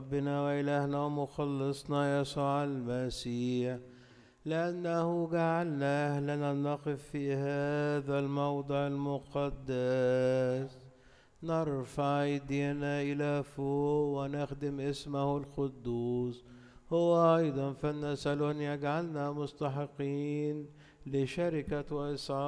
ربنا وإلهنا ومخلصنا يسوع المسيح، لأنه جعلنا أهلنا نقف في هذا الموضع المقدس نرفع أيدينا إلى فوق ونخدم اسمه القدوس. هو أيضا فلنسأل أن يجعلنا مستحقين لشركة وإسعاد